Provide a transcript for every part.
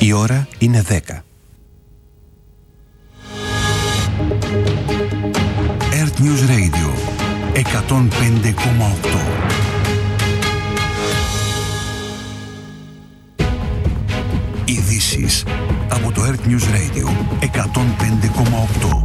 Η ώρα είναι 10. Earth News Radio 105,8. Ειδήσεις από το Earth News Radio 105,8.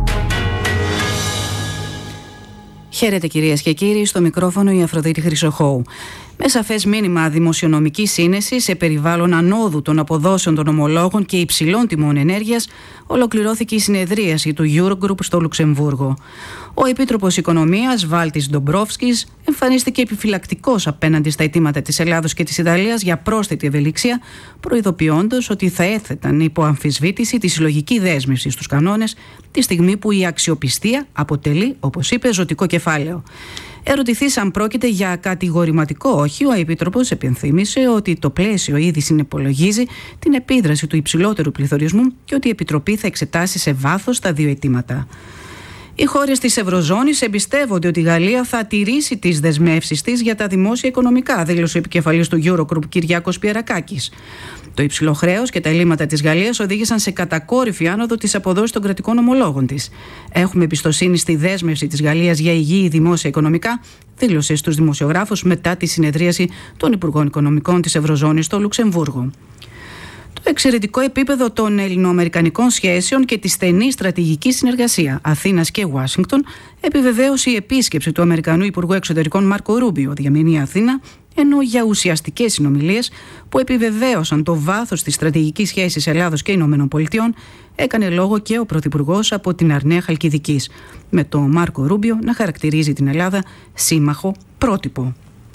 Χαίρετε κυρίες και κύριοι, στο μικρόφωνο η Αφροδίτη Χρυσοχώου. Με σαφές μήνυμα δημοσιονομικής σύνεσης σε περιβάλλον ανόδου των αποδόσεων των ομολόγων και υψηλών τιμών ενέργειας, ολοκληρώθηκε η συνεδρίαση του Eurogroup στο Λουξεμβούργο. Ο Επίτροπος Οικονομίας, Βάλτις Ντομπρόφσκης, εμφανίστηκε επιφυλακτικός απέναντι στα αιτήματα της Ελλάδος και της Ιταλίας για πρόσθετη ευελιξία, προειδοποιώντας ότι θα έθεταν υπό αμφισβήτηση τη συλλογική δέσμευση στους κανόνες, τη στιγμή που η αξιοπιστία αποτελεί, όπως είπε, ζωτικό κεφάλαιο. Ερωτηθείς αν πρόκειται για κατηγορηματικό όχι, ο Επίτροπος επενθύμησε ότι το πλαίσιο ήδη συνυπολογίζει την επίδραση του υψηλότερου πληθωρισμού και ότι η Επιτροπή θα εξετάσει σε βάθος τα δύο αιτήματα. Οι χώρες της Ευρωζώνης εμπιστεύονται ότι η Γαλλία θα τηρήσει τις δεσμεύσεις της για τα δημόσια οικονομικά, δήλωσε ο επικεφαλής του Eurogroup Κυριάκος Πιερακάκης. Το υψηλό χρέος και τα ελλείμματα της Γαλλίας οδήγησαν σε κατακόρυφη άνοδο της αποδόσης των κρατικών ομολόγων της. Έχουμε εμπιστοσύνη στη δέσμευση της Γαλλίας για υγιή δημόσια οικονομικά, δήλωσε στους δημοσιογράφους μετά τη συνεδρίαση των Υπουργών Οικονομικών της Ευρωζώνης στο Λουξεμβούργο. Το εξαιρετικό επίπεδο των ελληνοαμερικανικών σχέσεων και τη στενή στρατηγική συνεργασία Αθήνας και Ουάσιγκτον επιβεβαίωσε η επίσκεψη του Αμερικανού Υπουργού Εξωτερικών Μάρκο Ρούμπιο διαμηνή Αθήνα, ενώ για ουσιαστικές συνομιλίες που επιβεβαίωσαν το βάθος της στρατηγικής σχέσης Ελλάδος και ΗΠΑ έκανε λόγο και ο Πρωθυπουργός από την Αρναία Χαλκιδικής, με τον Μάρκο Ρούμπιο να χαρακτηρίζει την Ελλάδα σύμμαχο πρότυπο.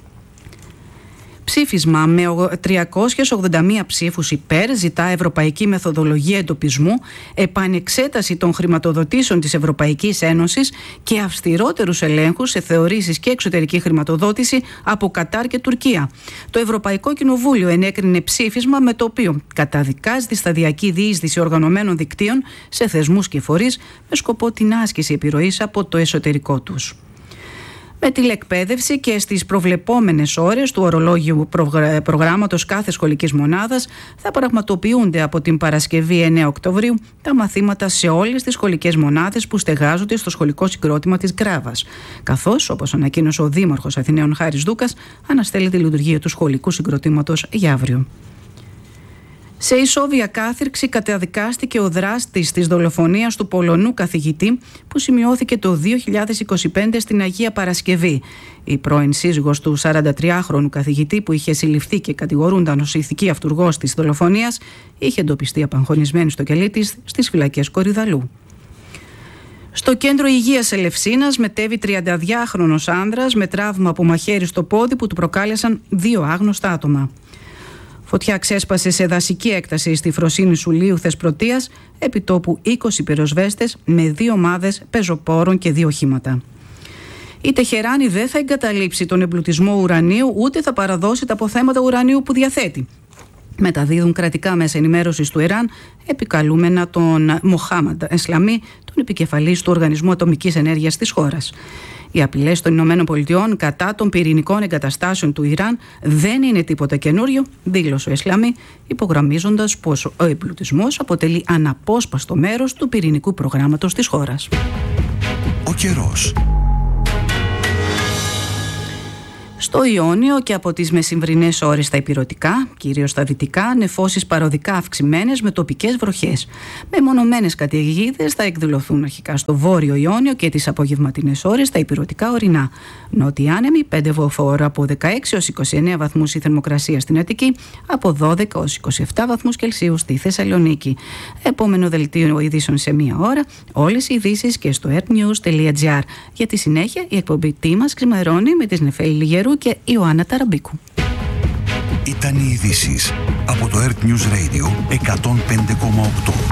Ψήφισμα με 381 ψήφους υπέρ ζητά ευρωπαϊκή μεθοδολογία εντοπισμού, επανεξέταση των χρηματοδοτήσεων της Ευρωπαϊκής Ένωσης και αυστηρότερους ελέγχους σε θεωρήσεις και εξωτερική χρηματοδότηση από Κατάρ και Τουρκία. Το Ευρωπαϊκό Κοινοβούλιο ενέκρινε ψήφισμα με το οποίο καταδικάζει τη σταδιακή διείσδυση οργανωμένων δικτύων σε θεσμούς και φορείς με σκοπό την άσκηση επιρροής από το εσωτερικό τους. Με τηλεκπαίδευση και στις προβλεπόμενες ώρες του ορολόγιου προγράμματος κάθε σχολικής μονάδας θα πραγματοποιούνται από την Παρασκευή 9 Οκτωβρίου τα μαθήματα σε όλες τις σχολικές μονάδες που στεγάζονται στο σχολικό συγκρότημα της Γκράβας, καθώς, όπως ανακοίνωσε ο Δήμαρχος Αθηναίων Χάρης Δούκας, αναστέλλεται η λειτουργία του σχολικού συγκροτήματος για αύριο. Σε ισόβια κάθυρξη καταδικάστηκε ο δράστης της δολοφονίας του Πολωνού καθηγητή που σημειώθηκε το 2025 στην Αγία Παρασκευή. Η πρώην σύζυγος του 43χρονου καθηγητή που είχε συλληφθεί και κατηγορούνταν ως ηθική αυτουργός της δολοφονίας είχε εντοπιστεί απαγχωνισμένη στο κελί της στις φυλακές Κορυδαλού. Στο κέντρο υγείας Ελευσίνας μετέβη 32χρονος άνδρας με τραύμα από μαχαίρι στο πόδι που του προκάλεσαν 2 άγνωστα άτομα. Φωτιά ξέσπασε σε δασική έκταση στη Φροσύνη Σουλίου Θεσπρωτείας, επιτόπου 20 πυροσβέστες με 2 ομάδες πεζοπόρων και 2 οχήματα. Η Τεχεράνη δεν θα εγκαταλείψει τον εμπλουτισμό ουρανίου ούτε θα παραδώσει τα αποθέματα ουρανίου που διαθέτει, μεταδίδουν κρατικά μέσα ενημέρωσης του Ιράν, επικαλούμενα τον Μοχάμαντ Εσλαμί, τον επικεφαλής του Οργανισμού Ατομικής Ενέργειας της χώρας. Οι απειλές των ΗΠΑ κατά των πυρηνικών εγκαταστάσεων του Ιράν δεν είναι τίποτα καινούριο, δήλωσε ο Εσλαμί, υπογραμμίζοντας πως ο εμπλουτισμός αποτελεί αναπόσπαστο μέρος του πυρηνικού προγράμματος της χώρας. Ο καιρός. Στο Ιόνιο και από τις μεσημβρινές ώρες στα ηπειρωτικά, κυρίως στα δυτικά, νεφώσεις παροδικά αυξημένες με τοπικές βροχές. Μεμονωμένες καταιγίδες θα εκδηλωθούν αρχικά στο βόρειο Ιόνιο και τις απογευματινές ώρες στα ηπειρωτικά ορεινά. Νότιοι άνεμοι 5 μποφόρ από 16 έως 29 βαθμούς η θερμοκρασία στην Αττική, από 12 έως 27 βαθμούς Κελσίου στη Θεσσαλονίκη. Επόμενο δελτίο ειδήσεων σε μία ώρα, όλες οι ειδήσεις και στο earthnews.gr. Για τη συνέχεια η εκπομπή «Τι μας ξημερώνει» με τις Νεφέλη Λιγερού και Ιωάννα Ταραμπίκου. Ήταν οι ειδήσεις από το Earth News Radio 105,8.